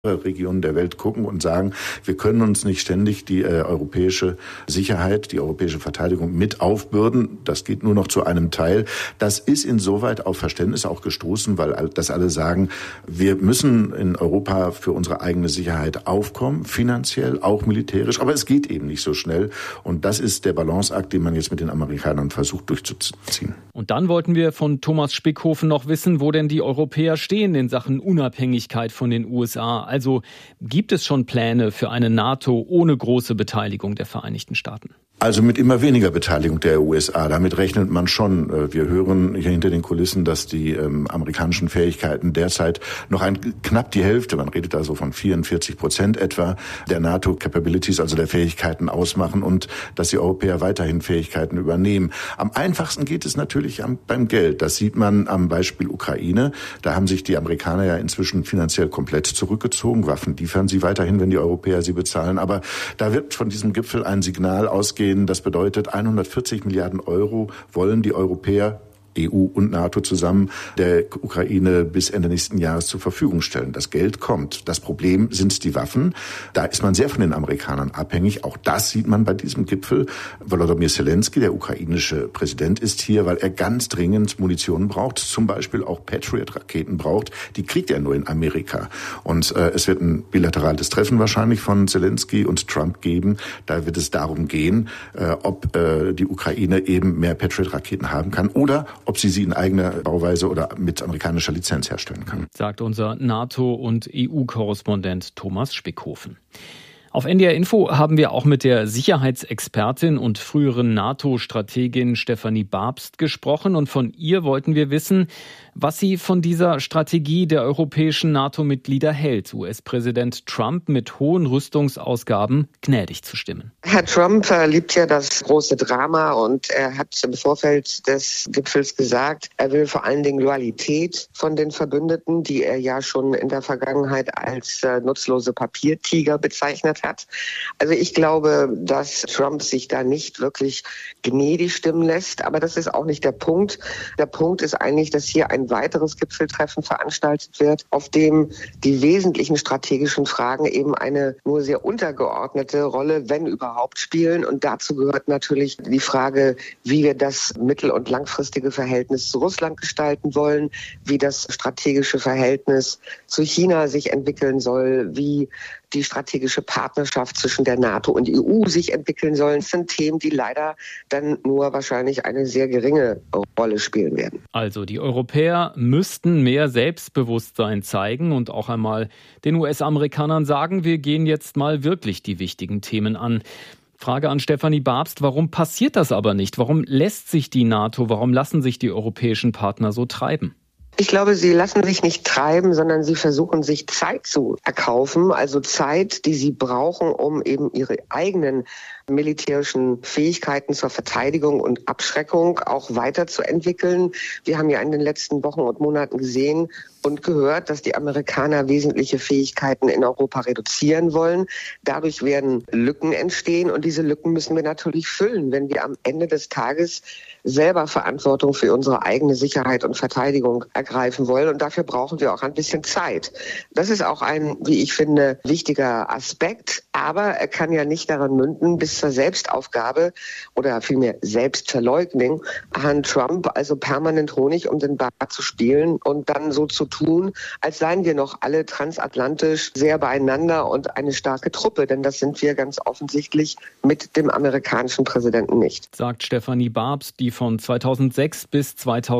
Regionen der Welt gucken und sagen, wir können uns nicht ständig die europäische Sicherheit, die europäische Verteidigung mit aufbürden. Das geht nur noch zu einem Teil. Das ist insoweit auf Verständnis auch gestoßen, weil das alle sagen, wir müssen in Europa für unsere eigene Sicherheit aufkommen, finanziell, auch militärisch, aber es geht eben nicht so schnell. Und das ist der Balanceakt, den man jetzt mit den Amerikanern versucht durchzuziehen. Und dann wollten wir von Thomas Spickhofen noch wissen, wo denn die Europäer stehen in Sachen Unabhängigkeit von den USA. Also gibt es schon Pläne für eine NATO ohne große Beteiligung der Vereinigten Staaten? Also mit immer weniger Beteiligung der USA. Damit rechnet man schon. Wir hören hier hinter den Kulissen, dass die amerikanischen Fähigkeiten derzeit noch knapp die Hälfte, man redet also von 44% etwa, der NATO-Capabilities, also der Fähigkeiten ausmachen und dass die Europäer weiterhin Fähigkeiten übernehmen. Am einfachsten geht es natürlich beim Geld. Das sieht man am Beispiel Ukraine. Da haben sich die Amerikaner ja inzwischen finanziell komplett zurückgezogen. Waffen liefern sie weiterhin, wenn die Europäer sie bezahlen. Aber da wird von diesem Gipfel ein Signal ausgehen. Das bedeutet, 140 Milliarden Euro wollen die Europäer, EU und NATO zusammen, der Ukraine bis Ende nächsten Jahres zur Verfügung stellen. Das Geld kommt. Das Problem sind die Waffen. Da ist man sehr von den Amerikanern abhängig. Auch das sieht man bei diesem Gipfel. Volodymyr Zelensky, der ukrainische Präsident, ist hier, weil er ganz dringend Munition braucht, zum Beispiel auch Patriot-Raketen braucht. Die kriegt er nur in Amerika. Und es wird ein bilaterales Treffen wahrscheinlich von Zelensky und Trump geben. Da wird es darum gehen, ob die Ukraine eben mehr Patriot-Raketen haben kann oder ob sie in eigener Bauweise oder mit amerikanischer Lizenz herstellen kann. Sagt unser NATO- und EU-Korrespondent Thomas Spickhofen. Auf NDR Info haben wir auch mit der Sicherheitsexpertin und früheren NATO-Strategin Stefanie Babst gesprochen und von ihr wollten wir wissen, was sie von dieser Strategie der europäischen NATO-Mitglieder hält, US-Präsident Trump mit hohen Rüstungsausgaben gnädig zu stimmen. Herr Trump liebt ja das große Drama und er hat im Vorfeld des Gipfels gesagt, er will vor allen Dingen Loyalität von den Verbündeten, die er ja schon in der Vergangenheit als nutzlose Papiertiger bezeichnet hat. Also ich glaube, dass Trump sich da nicht wirklich gnädig stimmen lässt, aber das ist auch nicht der Punkt. Der Punkt ist eigentlich, dass hier ein weiteres Gipfeltreffen veranstaltet wird, auf dem die wesentlichen strategischen Fragen eben eine nur sehr untergeordnete Rolle, wenn überhaupt, spielen. Und dazu gehört natürlich die Frage, wie wir das mittel- und langfristige Verhältnis zu Russland gestalten wollen, wie das strategische Verhältnis zu China sich entwickeln soll, wie die strategische Partnerschaft zwischen der NATO und EU sich entwickeln sollen. Das sind Themen, die leider dann nur wahrscheinlich eine sehr geringe Rolle spielen werden. Also die Europäer müssten mehr Selbstbewusstsein zeigen und auch einmal den US-Amerikanern sagen, wir gehen jetzt mal wirklich die wichtigen Themen an. Frage an Stefanie Babst, warum passiert das aber nicht? Warum lässt sich die NATO, warum lassen sich die europäischen Partner so treiben? Ich glaube, sie lassen sich nicht treiben, sondern sie versuchen, sich Zeit zu erkaufen. Also Zeit, die sie brauchen, um eben ihre eigenen militärischen Fähigkeiten zur Verteidigung und Abschreckung auch weiterzuentwickeln. Wir haben ja in den letzten Wochen und Monaten gesehen und gehört, dass die Amerikaner wesentliche Fähigkeiten in Europa reduzieren wollen. Dadurch werden Lücken entstehen und diese Lücken müssen wir natürlich füllen, wenn wir am Ende des Tages selber Verantwortung für unsere eigene Sicherheit und Verteidigung ergreifen wollen. Und dafür brauchen wir auch ein bisschen Zeit. Das ist auch ein, wie ich finde, wichtiger Aspekt. Aber er kann ja nicht daran münden, bis zur Selbstaufgabe oder vielmehr Selbstverleugnung Herrn Trump also permanent Honig um den Bart zu spielen und dann so zu tun, als seien wir noch alle transatlantisch sehr beieinander und eine starke Truppe. Denn das sind wir ganz offensichtlich mit dem amerikanischen Präsidenten nicht. Sagt Stefanie Babst, die von 2006 bis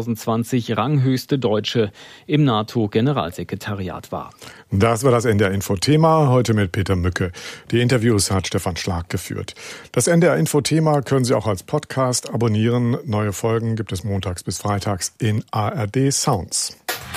2020 ranghöchste Deutsche im NATO-Generalsekretariat war. Das war das NDR-Info-Thema, heute mit Peter Mücke. Die Interviews hat Stefan Schlag geführt. Das NDR-Info-Thema können Sie auch als Podcast abonnieren. Neue Folgen gibt es montags bis freitags in ARD Sounds.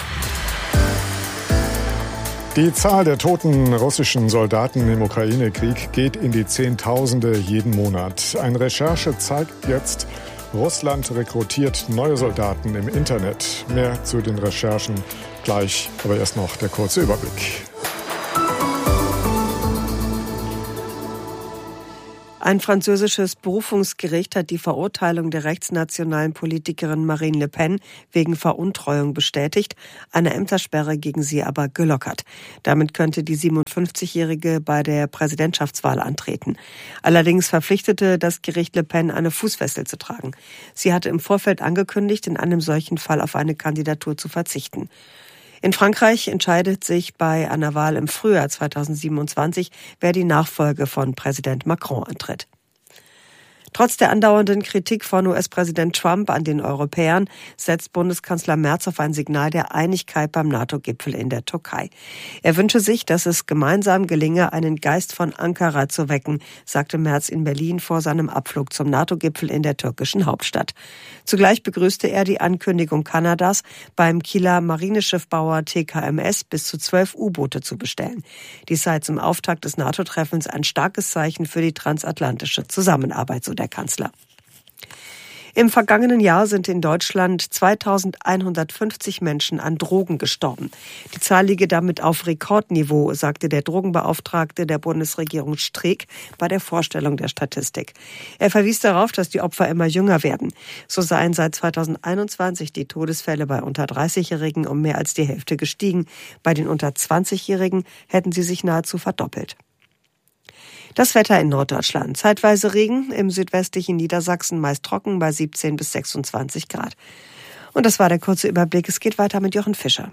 Die Zahl der toten russischen Soldaten im Ukraine-Krieg geht in die Zehntausende jeden Monat. Eine Recherche zeigt jetzt, Russland rekrutiert neue Soldaten im Internet. Mehr zu den Recherchen gleich, aber erst noch der kurze Überblick. Ein französisches Berufungsgericht hat die Verurteilung der rechtsnationalen Politikerin Marine Le Pen wegen Veruntreuung bestätigt, eine Ämtersperre gegen sie aber gelockert. Damit könnte die 57-Jährige bei der Präsidentschaftswahl antreten. Allerdings verpflichtete das Gericht Le Pen, eine Fußfessel zu tragen. Sie hatte im Vorfeld angekündigt, in einem solchen Fall auf eine Kandidatur zu verzichten. In Frankreich entscheidet sich bei einer Wahl im Frühjahr 2027, wer die Nachfolge von Präsident Macron antritt. Trotz der andauernden Kritik von US-Präsident Trump an den Europäern setzt Bundeskanzler Merz auf ein Signal der Einigkeit beim NATO-Gipfel in der Türkei. Er wünsche sich, dass es gemeinsam gelinge, einen Geist von Ankara zu wecken, sagte Merz in Berlin vor seinem Abflug zum NATO-Gipfel in der türkischen Hauptstadt. Zugleich begrüßte er die Ankündigung Kanadas, beim Kieler Marineschiffbauer TKMS bis zu 12 U-Boote zu bestellen. Dies sei zum Auftakt des NATO-Treffens ein starkes Zeichen für die transatlantische Zusammenarbeit, so der Kanzler. Im vergangenen Jahr sind in Deutschland 2150 Menschen an Drogen gestorben. Die Zahl liege damit auf Rekordniveau, sagte der Drogenbeauftragte der Bundesregierung Streeck bei der Vorstellung der Statistik. Er verwies darauf, dass die Opfer immer jünger werden. So seien seit 2021 die Todesfälle bei unter 30-Jährigen um mehr als die Hälfte gestiegen. Bei den unter 20-Jährigen hätten sie sich nahezu verdoppelt. Das Wetter in Norddeutschland. Zeitweise Regen, im südwestlichen Niedersachsen meist trocken bei 17 bis 26 Grad. Und das war der kurze Überblick. Es geht weiter mit Jochen Fischer.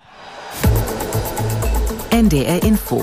NDR Info.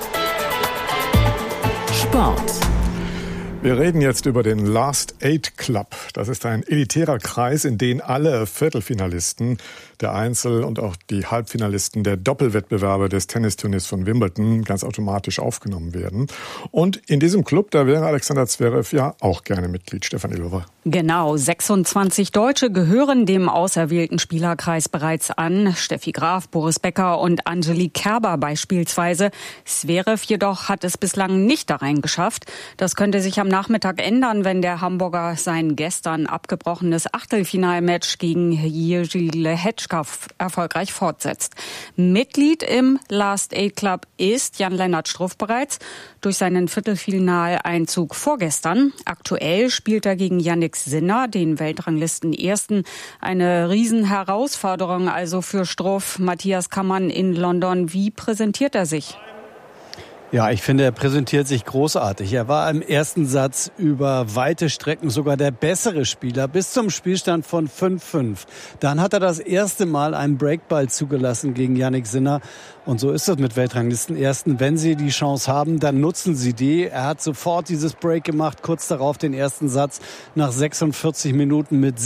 Sport. Wir reden jetzt über den Last Eight Club. Das ist ein elitärer Kreis, in den alle Viertelfinalisten der Einzel- und auch die Halbfinalisten der Doppelwettbewerbe des Tennisturniers von Wimbledon ganz automatisch aufgenommen werden. Und in diesem Club, da wäre Alexander Zverev ja auch gerne Mitglied. Stefanie Lover. Genau, 26 Deutsche gehören dem auserwählten Spielerkreis bereits an. Steffi Graf, Boris Becker und Angelique Kerber beispielsweise. Zverev jedoch hat es bislang nicht da rein geschafft. Das könnte sich am Nachmittag ändern, wenn der Hamburger sein gestern abgebrochenes Achtelfinalmatch gegen Jiří Lehečka erfolgreich fortsetzt. Mitglied im Last Eight Club ist Jan-Lennart Struff bereits durch seinen Viertelfinaleinzug vorgestern. Aktuell spielt er gegen Jannik Sinner, den Weltranglisten-Ersten. Eine Riesenherausforderung also für Struff. Matthias Kammann in London. Wie präsentiert er sich? Ja, ich finde, er präsentiert sich großartig. Er war im ersten Satz über weite Strecken sogar der bessere Spieler bis zum Spielstand von 5-5. Dann hat er das erste Mal einen Breakball zugelassen gegen Jannik Sinner. Und so ist das mit Weltranglisten-Ersten. Wenn sie die Chance haben, dann nutzen sie die. Er hat sofort dieses Break gemacht, kurz darauf den ersten Satz nach 46 Minuten mit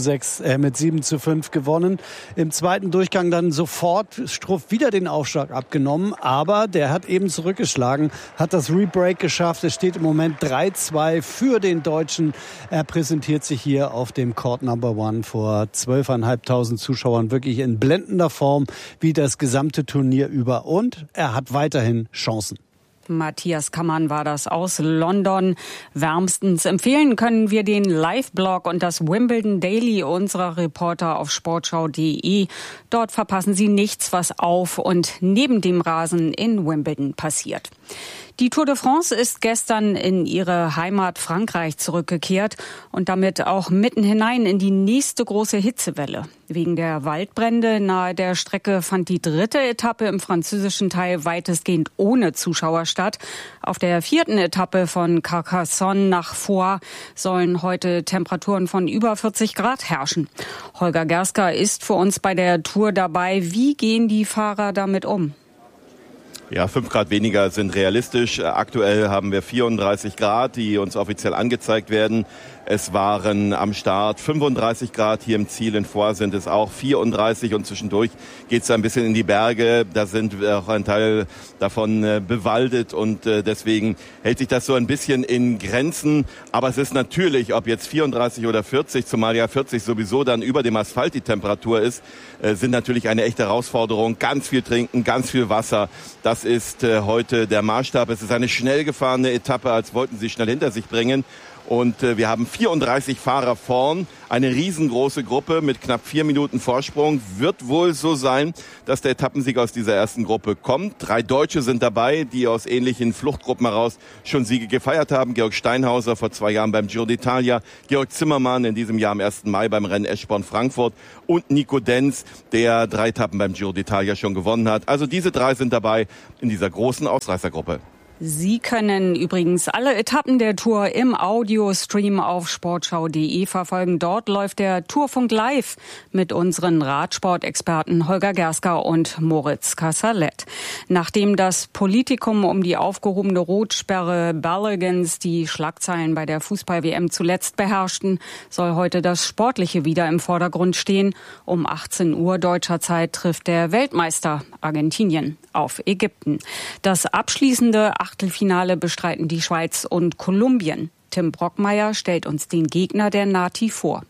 7-5 gewonnen. Im zweiten Durchgang dann sofort Struff wieder den Aufschlag abgenommen. Aber der hat eben zurückgeschlagen, hat das Rebreak geschafft. Es steht im Moment 3-2 für den Deutschen. Er präsentiert sich hier auf dem Court Number One vor 12.500 Zuschauern wirklich in blendender Form wie das gesamte Turnier über. Und er hat weiterhin Chancen. Matthias Kammann war das aus London. Wärmstens empfehlen können wir den Live-Blog und das Wimbledon Daily unserer Reporter auf sportschau.de. Dort verpassen Sie nichts, was auf und neben dem Rasen in Wimbledon passiert. Die Tour de France ist gestern in ihre Heimat Frankreich zurückgekehrt und damit auch mitten hinein in die nächste große Hitzewelle. Wegen der Waldbrände nahe der Strecke fand die dritte Etappe im französischen Teil weitestgehend ohne Zuschauer statt. Auf der vierten Etappe von Carcassonne nach Foix sollen heute Temperaturen von über 40 Grad herrschen. Holger Gersker ist für uns bei der Tour dabei. Wie gehen die Fahrer damit um? Ja, 5 Grad weniger sind realistisch. Aktuell haben wir 34 Grad, die uns offiziell angezeigt werden. Es waren am Start 35 Grad, hier im Ziel in Foix sind es auch 34 und zwischendurch geht es ein bisschen in die Berge. Da sind auch ein Teil davon bewaldet und deswegen hält sich das so ein bisschen in Grenzen. Aber es ist natürlich, ob jetzt 34 oder 40, zumal ja 40 sowieso dann über dem Asphalt die Temperatur ist, sind natürlich eine echte Herausforderung. Ganz viel trinken, ganz viel Wasser. Das ist heute der Maßstab. Es ist eine schnell gefahrene Etappe, als wollten sie schnell hinter sich bringen. Und wir haben 34 Fahrer vorn, eine riesengroße Gruppe mit knapp 4 Minuten Vorsprung. Wird wohl so sein, dass der Etappensieg aus dieser ersten Gruppe kommt. 3 Deutsche sind dabei, die aus ähnlichen Fluchtgruppen heraus schon Siege gefeiert haben. Georg Steinhauser vor 2 Jahren beim Giro d'Italia, Georg Zimmermann in diesem Jahr am 1. Mai beim Rennen Eschborn-Frankfurt und Nico Denz, der 3 Etappen beim Giro d'Italia schon gewonnen hat. Also diese 3 sind dabei in dieser großen Ausreißergruppe. Sie können übrigens alle Etappen der Tour im Audiostream auf sportschau.de verfolgen. Dort läuft der Tourfunk live mit unseren Radsportexperten Holger Gersker und Moritz Kasserlet. Nachdem das Politikum um die aufgehobene Rotsperre Baloguns die Schlagzeilen bei der Fußball-WM zuletzt beherrschten, soll heute das Sportliche wieder im Vordergrund stehen. Um 18 Uhr deutscher Zeit trifft der Weltmeister Argentinien auf Ägypten. Das abschließende Achtelfinale bestreiten die Schweiz und Kolumbien. Tim Brockmeier stellt uns den Gegner der Nati vor.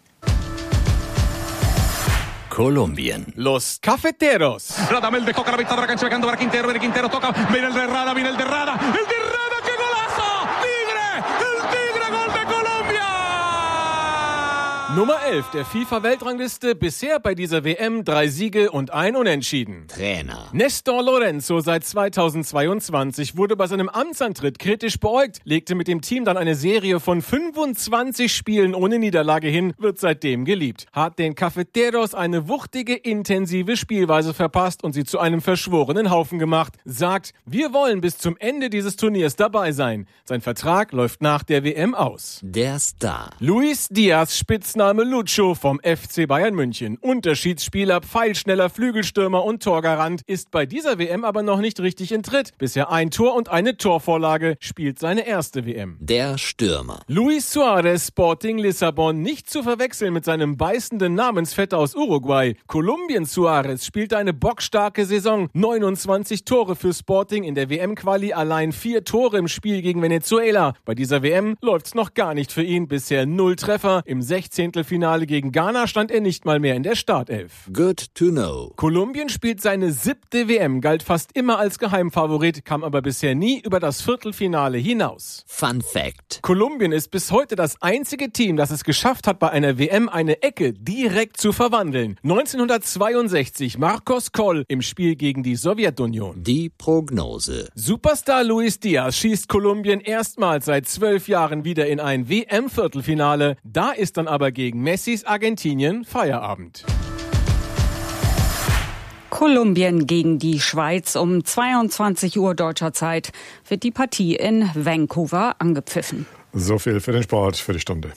Kolumbien. Los Cafeteros. Radamel dejó Caravita de la cancha, pegando para Quintero. Quintero toca. Viene el Derrada, viene el Derrada. ¡El Derrada, qué golazo! ¡Tigre! ¡El Tigre, Gol de Colombia! Nummer 11 der FIFA-Weltrangliste, bisher bei dieser WM 3 Siege und 1 Unentschieden. Trainer. Nestor Lorenzo seit 2022 wurde bei seinem Amtsantritt kritisch beäugt, legte mit dem Team dann eine Serie von 25 Spielen ohne Niederlage hin, wird seitdem geliebt. Hat den Cafeteros eine wuchtige, intensive Spielweise verpasst und sie zu einem verschworenen Haufen gemacht. Sagt, wir wollen bis zum Ende dieses Turniers dabei sein. Sein Vertrag läuft nach der WM aus. Der Star. Luis Diaz, Spitzname Lucho vom FC Bayern München. Unterschiedsspieler, pfeilschneller Flügelstürmer und Torgarant, ist bei dieser WM aber noch nicht richtig in Tritt. Bisher 1 Tor und eine Torvorlage, spielt seine erste WM. Der Stürmer. Luis Suarez, Sporting Lissabon, nicht zu verwechseln mit seinem beißenden Namensvetter aus Uruguay. Kolumbien Suarez spielt eine bockstarke Saison. 29 Tore für Sporting in der WM-Quali, allein 4 Tore im Spiel gegen Venezuela. Bei dieser WM läuft's noch gar nicht für ihn. Bisher 0 Treffer. Im 16. Finale gegen Ghana stand er nicht mal mehr in der Startelf. Good to know. Kolumbien spielt seine 7. WM, galt fast immer als Geheimfavorit, kam aber bisher nie über das Viertelfinale hinaus. Fun Fact. Kolumbien ist bis heute das einzige Team, das es geschafft hat, bei einer WM eine Ecke direkt zu verwandeln. 1962 Marcos Coll im Spiel gegen die Sowjetunion. Die Prognose. Superstar Luis Diaz schießt Kolumbien erstmals seit 12 Jahren wieder in ein WM-Viertelfinale. Da ist dann aber gegen Messis Argentinien Feierabend. Kolumbien gegen die Schweiz. Um 22 Uhr deutscher Zeit wird die Partie in Vancouver angepfiffen. So viel für den Sport für die Stunde.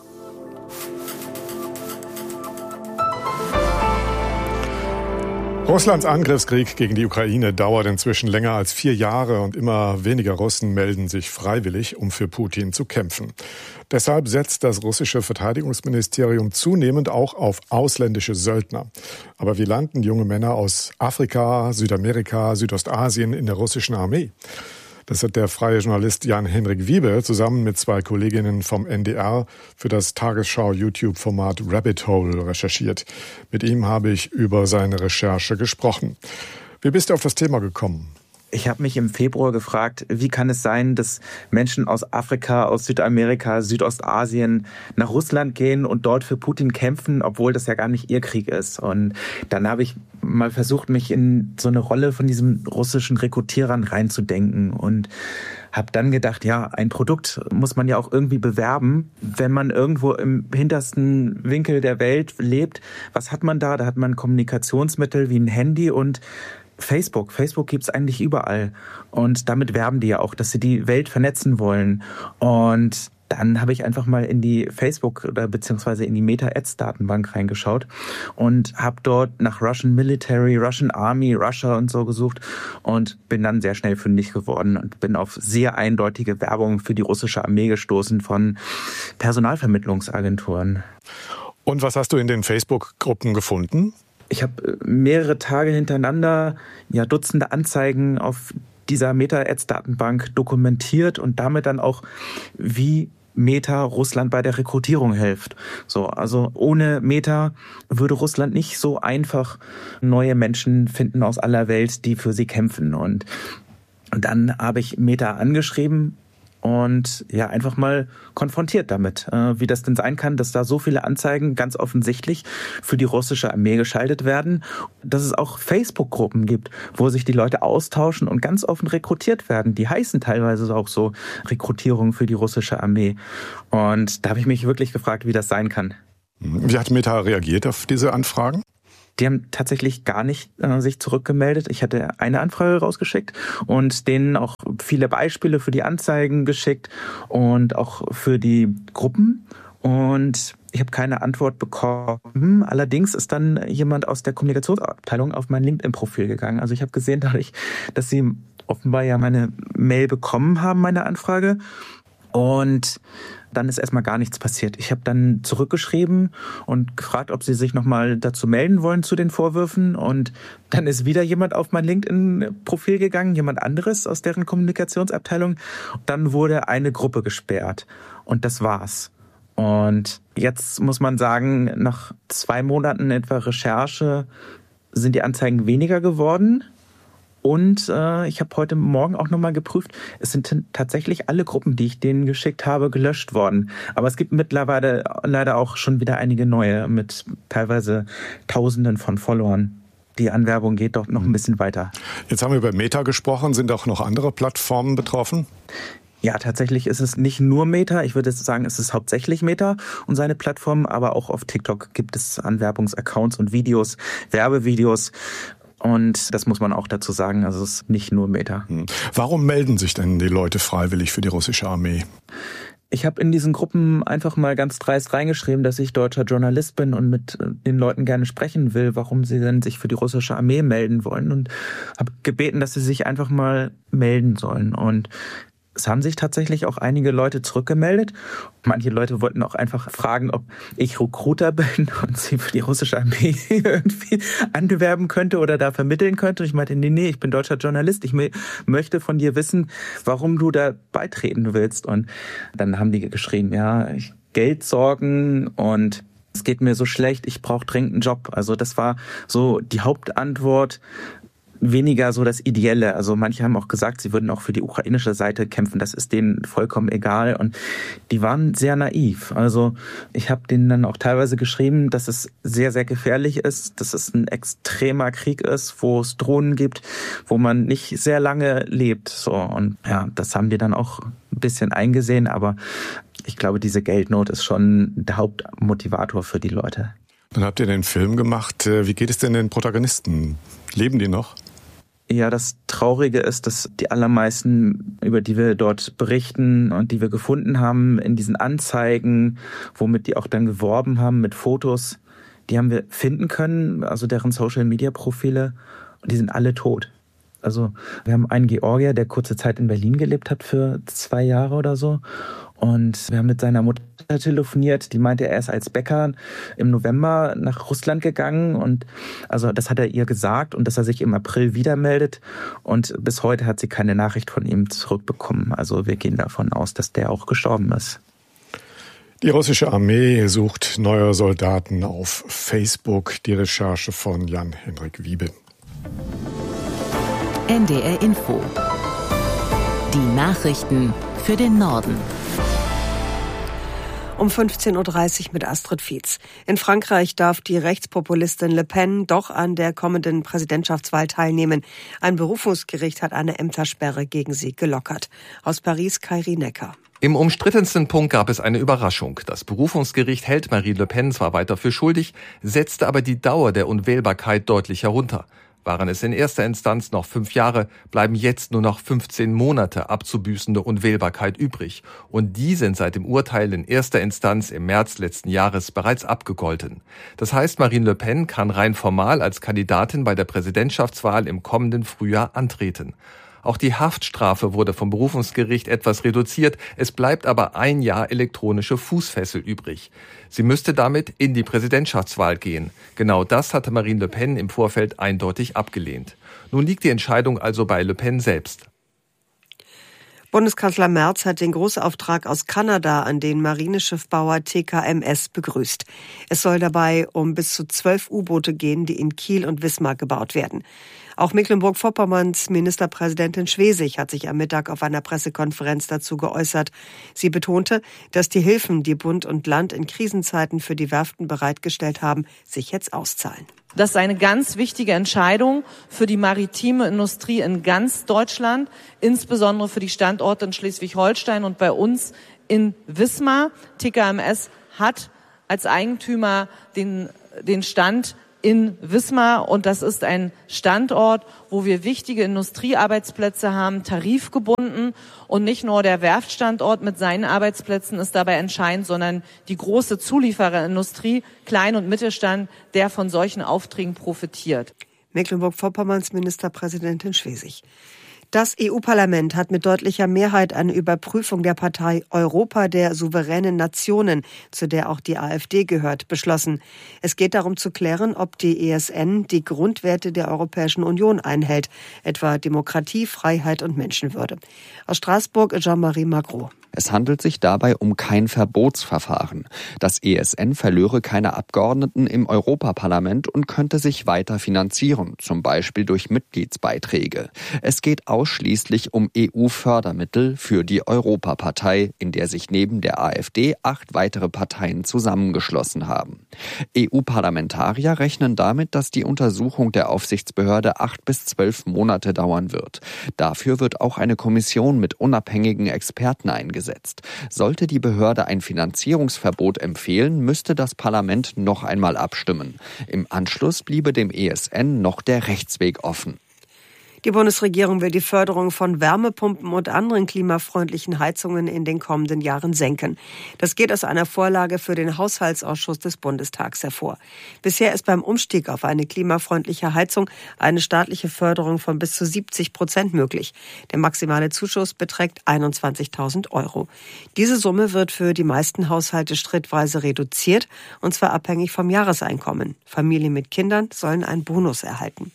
Russlands Angriffskrieg gegen die Ukraine dauert inzwischen länger als 4 Jahre und immer weniger Russen melden sich freiwillig, um für Putin zu kämpfen. Deshalb setzt das russische Verteidigungsministerium zunehmend auch auf ausländische Söldner. Aber wie landen junge Männer aus Afrika, Südamerika, Südostasien in der russischen Armee? Das hat der freie Journalist Jan-Henrik Wiebe zusammen mit 2 Kolleginnen vom NDR für das Tagesschau-YouTube-Format Rabbit Hole recherchiert. Mit ihm habe ich über seine Recherche gesprochen. Wie bist du auf das Thema gekommen? Ich habe mich im Februar gefragt, wie kann es sein, dass Menschen aus Afrika, aus Südamerika, Südostasien nach Russland gehen und dort für Putin kämpfen, obwohl das ja gar nicht ihr Krieg ist. Und dann habe ich mal versucht, mich in so eine Rolle von diesen russischen Rekrutierern reinzudenken und habe dann gedacht, ja, ein Produkt muss man ja auch irgendwie bewerben. Wenn man irgendwo im hintersten Winkel der Welt lebt, was hat man da? Da hat man Kommunikationsmittel wie ein Handy und Facebook. Facebook gibt's eigentlich überall. Und damit werben die ja auch, dass sie die Welt vernetzen wollen. Und dann habe ich einfach mal in die Facebook- oder beziehungsweise in die Meta-Ads-Datenbank reingeschaut und habe dort nach Russian Military, Russian Army, Russia und so gesucht und bin dann sehr schnell fündig geworden und bin auf sehr eindeutige Werbung für die russische Armee gestoßen von Personalvermittlungsagenturen. Und was hast du in den Facebook-Gruppen gefunden? Ich habe mehrere Tage hintereinander Dutzende Anzeigen auf dieser Meta-Ads-Datenbank dokumentiert und damit dann auch, wie Meta Russland bei der Rekrutierung hilft. Also ohne Meta würde Russland nicht so einfach neue Menschen finden aus aller Welt, die für sie kämpfen. Und dann habe ich Meta angeschrieben und ja, einfach mal konfrontiert damit, wie das denn sein kann, dass da so viele Anzeigen ganz offensichtlich für die russische Armee geschaltet werden, dass es auch Facebook-Gruppen gibt, wo sich die Leute austauschen und ganz offen rekrutiert werden. Die heißen teilweise auch so Rekrutierung für die russische Armee. Und da habe ich mich wirklich gefragt, wie das sein kann. Wie hat Meta reagiert auf diese Anfragen? Die haben tatsächlich gar nicht sich zurückgemeldet. Ich hatte eine Anfrage rausgeschickt und denen auch viele Beispiele für die Anzeigen geschickt und auch für die Gruppen. Und ich habe keine Antwort bekommen. Allerdings ist dann jemand aus der Kommunikationsabteilung auf mein LinkedIn-Profil gegangen. Also ich habe gesehen, dadurch, dass sie offenbar ja meine Mail bekommen haben, meine Anfrage. Und dann ist erstmal gar nichts passiert. Ich habe dann zurückgeschrieben und gefragt, ob sie sich nochmal dazu melden wollen zu den Vorwürfen. Und dann ist wieder jemand auf mein LinkedIn-Profil gegangen, jemand anderes aus deren Kommunikationsabteilung. Dann wurde eine Gruppe gesperrt und das war's. Und jetzt muss man sagen, nach 2 Monaten etwa Recherche sind die Anzeigen weniger geworden. Und ich habe heute Morgen auch nochmal geprüft, es sind tatsächlich alle Gruppen, die ich denen geschickt habe, gelöscht worden. Aber es gibt mittlerweile leider auch schon wieder einige neue mit teilweise Tausenden von Followern. Die Anwerbung geht doch noch ein bisschen weiter. Jetzt haben wir über Meta gesprochen. Sind auch noch andere Plattformen betroffen? Ja, tatsächlich ist es nicht nur Meta. Ich würde sagen, es ist hauptsächlich Meta und seine Plattform. Aber auch auf TikTok gibt es Anwerbungsaccounts und Videos, Werbevideos. Und das muss man auch dazu sagen, also es ist nicht nur Meta. Warum melden sich denn die Leute freiwillig für die russische Armee? Ich habe in diesen Gruppen einfach mal ganz dreist reingeschrieben, dass ich deutscher Journalist bin und mit den Leuten gerne sprechen will, warum sie denn sich für die russische Armee melden wollen. Und habe gebeten, dass sie sich einfach mal melden sollen. Und es haben sich tatsächlich auch einige Leute zurückgemeldet. Manche Leute wollten auch einfach fragen, ob ich Recruiter bin und sie für die russische Armee irgendwie anwerben könnte oder da vermitteln könnte. Und ich meinte, nee, ich bin deutscher Journalist. Ich möchte von dir wissen, warum du da beitreten willst. Und dann haben die geschrieben, ja, Geldsorgen und es geht mir so schlecht, ich brauche dringend einen Job. Also das war so die Hauptantwort. Weniger so das Ideelle. Also manche haben auch gesagt, sie würden auch für die ukrainische Seite kämpfen. Das ist denen vollkommen egal. Und die waren sehr naiv. Also ich habe denen dann auch teilweise geschrieben, dass es sehr, sehr gefährlich ist, dass es ein extremer Krieg ist, wo es Drohnen gibt, wo man nicht sehr lange lebt. So, und ja, das haben die dann auch ein bisschen eingesehen. Aber ich glaube, diese Geldnot ist schon der Hauptmotivator für die Leute. Dann habt ihr den Film gemacht. Wie geht es denn den Protagonisten? Leben die noch? Ja, das Traurige ist, dass die allermeisten, über die wir dort berichten und die wir gefunden haben in diesen Anzeigen, womit die auch dann geworben haben mit Fotos, die haben wir finden können, also deren Social-Media-Profile, und die sind alle tot. Also wir haben einen Georgier, der kurze Zeit in Berlin gelebt hat für 2 Jahre oder so. Und wir haben mit seiner Mutter telefoniert, die meinte, er ist als Bäcker im November nach Russland gegangen und also das hat er ihr gesagt und dass er sich im April wieder meldet und bis heute hat sie keine Nachricht von ihm zurückbekommen. Also wir gehen davon aus, dass der auch gestorben ist. Die russische Armee sucht neue Soldaten auf Facebook. Die Recherche von Jan-Henrik Wiebe. NDR Info. Die Nachrichten für den Norden. Um 15.30 Uhr mit Astrid Fietz. In Frankreich darf die Rechtspopulistin Le Pen doch an der kommenden Präsidentschaftswahl teilnehmen. Ein Berufungsgericht hat eine Ämtersperre gegen sie gelockert. Aus Paris, Kairi Necker. Im umstrittensten Punkt gab es eine Überraschung. Das Berufungsgericht hält Marine Le Pen zwar weiter für schuldig, setzte aber die Dauer der Unwählbarkeit deutlich herunter. Waren es in erster Instanz noch 5 Jahre, bleiben jetzt nur noch 15 Monate abzubüßende Unwählbarkeit übrig. Und die sind seit dem Urteil in erster Instanz im März letzten Jahres bereits abgegolten. Das heißt, Marine Le Pen kann rein formal als Kandidatin bei der Präsidentschaftswahl im kommenden Frühjahr antreten. Auch die Haftstrafe wurde vom Berufungsgericht etwas reduziert. Es bleibt aber 1 Jahr elektronische Fußfessel übrig. Sie müsste damit in die Präsidentschaftswahl gehen. Genau das hatte Marine Le Pen im Vorfeld eindeutig abgelehnt. Nun liegt die Entscheidung also bei Le Pen selbst. Bundeskanzler Merz hat den Großauftrag aus Kanada an den Marineschiffbauer TKMS begrüßt. Es soll dabei um bis zu 12 U-Boote gehen, die in Kiel und Wismar gebaut werden. Auch Mecklenburg-Vorpommerns Ministerpräsidentin Schwesig hat sich am Mittag auf einer Pressekonferenz dazu geäußert. Sie betonte, dass die Hilfen, die Bund und Land in Krisenzeiten für die Werften bereitgestellt haben, sich jetzt auszahlen. Das ist eine ganz wichtige Entscheidung für die maritime Industrie in ganz Deutschland, insbesondere für die Standorte in Schleswig-Holstein und bei uns in Wismar. TKMS hat als Eigentümer den Stand in Wismar und das ist ein Standort, wo wir wichtige Industriearbeitsplätze haben, tarifgebunden, und nicht nur der Werftstandort mit seinen Arbeitsplätzen ist dabei entscheidend, sondern die große Zuliefererindustrie, Klein- und Mittelstand, der von solchen Aufträgen profitiert. Mecklenburg-Vorpommerns Ministerpräsidentin Schwesig. Das EU-Parlament hat mit deutlicher Mehrheit eine Überprüfung der Partei Europa der souveränen Nationen, zu der auch die AfD gehört, beschlossen. Es geht darum zu klären, ob die ESN die Grundwerte der Europäischen Union einhält, etwa Demokratie, Freiheit und Menschenwürde. Aus Straßburg Jean-Marie Magro. Es handelt sich dabei um kein Verbotsverfahren. Das ESN verlöre keine Abgeordneten im Europaparlament und könnte sich weiter finanzieren, zum Beispiel durch Mitgliedsbeiträge. Es geht ausschließlich um EU-Fördermittel für die Europapartei, in der sich neben der AfD 8 weitere Parteien zusammengeschlossen haben. EU-Parlamentarier rechnen damit, dass die Untersuchung der Aufsichtsbehörde 8 bis 12 Monate dauern wird. Dafür wird auch eine Kommission mit unabhängigen Experten eingesetzt. Sollte die Behörde ein Finanzierungsverbot empfehlen, müsste das Parlament noch einmal abstimmen. Im Anschluss bliebe dem ESN noch der Rechtsweg offen. Die Bundesregierung will die Förderung von Wärmepumpen und anderen klimafreundlichen Heizungen in den kommenden Jahren senken. Das geht aus einer Vorlage für den Haushaltsausschuss des Bundestags hervor. Bisher ist beim Umstieg auf eine klimafreundliche Heizung eine staatliche Förderung von bis zu 70% möglich. Der maximale Zuschuss beträgt 21.000 €. Diese Summe wird für die meisten Haushalte schrittweise reduziert, und zwar abhängig vom Jahreseinkommen. Familien mit Kindern sollen einen Bonus erhalten.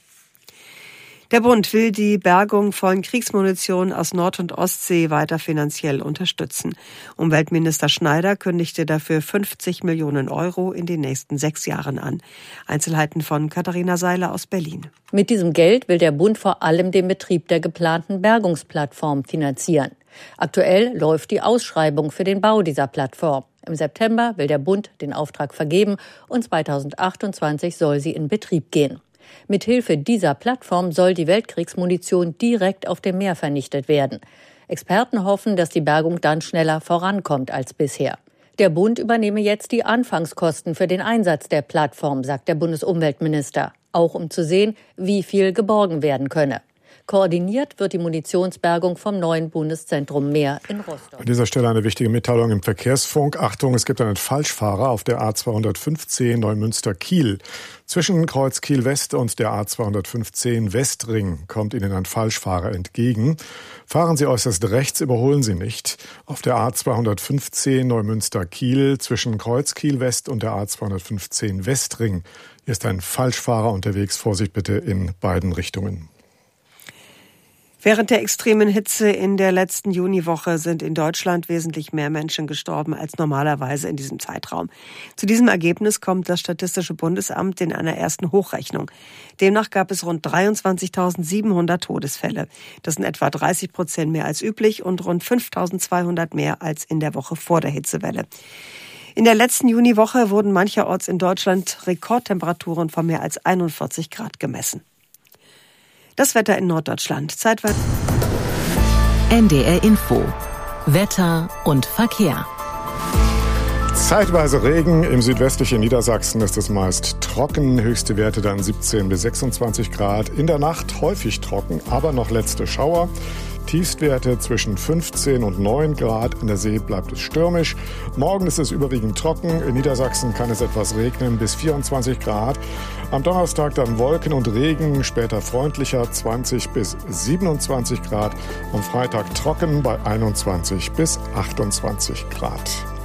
Der Bund will die Bergung von Kriegsmunition aus Nord- und Ostsee weiter finanziell unterstützen. Umweltminister Schneider kündigte dafür 50 Millionen € in den nächsten 6 Jahren an. Einzelheiten von Katharina Seiler aus Berlin. Mit diesem Geld will der Bund vor allem den Betrieb der geplanten Bergungsplattform finanzieren. Aktuell läuft die Ausschreibung für den Bau dieser Plattform. Im September will der Bund den Auftrag vergeben und 2028 soll sie in Betrieb gehen. Mithilfe dieser Plattform soll die Weltkriegsmunition direkt auf dem Meer vernichtet werden. Experten hoffen, dass die Bergung dann schneller vorankommt als bisher. Der Bund übernehme jetzt die Anfangskosten für den Einsatz der Plattform, sagt der Bundesumweltminister, auch um zu sehen, wie viel geborgen werden könne. Koordiniert wird die Munitionsbergung vom neuen Bundeszentrum Meer in Rostock. An dieser Stelle eine wichtige Mitteilung im Verkehrsfunk. Achtung, es gibt einen Falschfahrer auf der A215 Neumünster-Kiel. Zwischen Kreuz Kiel-West und der A215 Westring kommt Ihnen ein Falschfahrer entgegen. Fahren Sie äußerst rechts, überholen Sie nicht. Auf der A215 Neumünster-Kiel zwischen Kreuz Kiel-West und der A215 Westring ist ein Falschfahrer unterwegs. Vorsicht bitte in beiden Richtungen. Während der extremen Hitze in der letzten Juniwoche sind in Deutschland wesentlich mehr Menschen gestorben als normalerweise in diesem Zeitraum. Zu diesem Ergebnis kommt das Statistische Bundesamt in einer ersten Hochrechnung. Demnach gab es rund 23.700 Todesfälle. Das sind etwa 30% mehr als üblich und rund 5.200 mehr als in der Woche vor der Hitzewelle. In der letzten Juniwoche wurden mancherorts in Deutschland Rekordtemperaturen von mehr als 41 Grad gemessen. Das Wetter in Norddeutschland. Zeitweise NDR Info. Wetter und Verkehr. Zeitweise Regen. Im südwestlichen Niedersachsen ist es meist trocken. Höchste Werte dann 17 bis 26 Grad. In der Nacht häufig trocken, aber noch letzte Schauer. Tiefstwerte zwischen 15 und 9 Grad. In der See bleibt es stürmisch. Morgen ist es überwiegend trocken. In Niedersachsen kann es etwas regnen, bis 24 Grad. Am Donnerstag dann Wolken und Regen, später freundlicher, 20 bis 27 Grad. Am Freitag trocken bei 21 bis 28 Grad.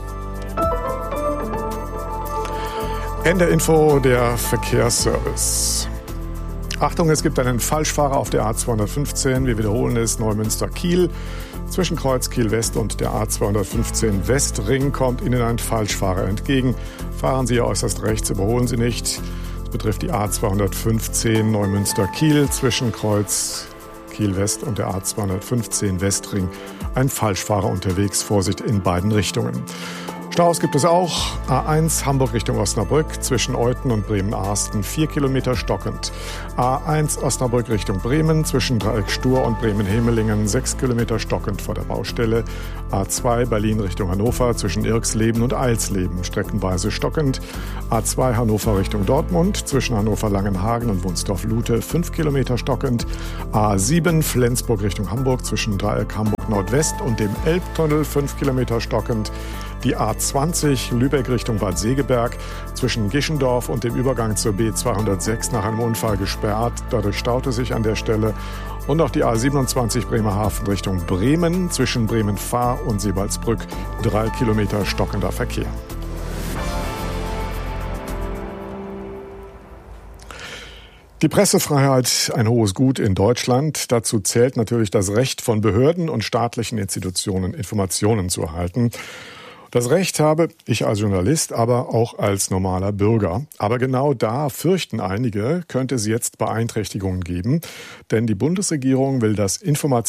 Ende Info, der Verkehrsservice. Achtung, es gibt einen Falschfahrer auf der A215. Wir wiederholen es, Neumünster-Kiel. Zwischen Kreuz Kiel-West und der A215 Westring kommt Ihnen ein Falschfahrer entgegen. Fahren Sie äußerst rechts, überholen Sie nicht. Es betrifft die A215 Neumünster-Kiel zwischen Kreuz Kiel-West und der A215 Westring. Ein Falschfahrer unterwegs, Vorsicht in beiden Richtungen. Staus gibt es auch. A1 Hamburg Richtung Osnabrück zwischen Euthen und Bremen-Arsten 4 Kilometer stockend. A1 Osnabrück Richtung Bremen zwischen Dreieck Stur und Bremen-Hemelingen 6 Kilometer stockend vor der Baustelle. A2 Berlin Richtung Hannover zwischen Irksleben und Eilsleben streckenweise stockend. A2 Hannover Richtung Dortmund zwischen Hannover-Langenhagen und Wunsdorf-Lute 5 Kilometer stockend. A7 Flensburg Richtung Hamburg zwischen Dreieck Hamburg Nordwest und dem Elbtunnel 5 Kilometer stockend. Die A20 Lübeck Richtung Bad Segeberg zwischen Gischendorf und dem Übergang zur B206 nach einem Unfall gesperrt. Dadurch staute sich an der Stelle. Und auch die A27 Bremerhaven Richtung Bremen zwischen Bremen-Fahr und Sebalsbrück 3 Kilometer stockender Verkehr. Die Pressefreiheit, ein hohes Gut in Deutschland. Dazu zählt natürlich das Recht von Behörden und staatlichen Institutionen, Informationen zu erhalten. Das Recht habe ich als Journalist, aber auch als normaler Bürger. Aber genau da fürchten einige, könnte es jetzt Beeinträchtigungen geben. Denn die Bundesregierung will das